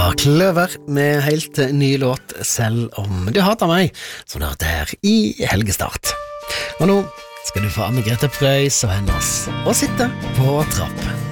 var Kløver med helt ny låt Selv om du hater meg, som du hørte her i helgestart. Og nå skal du få Anne Grete Preus og hennes Å sitte på trapp.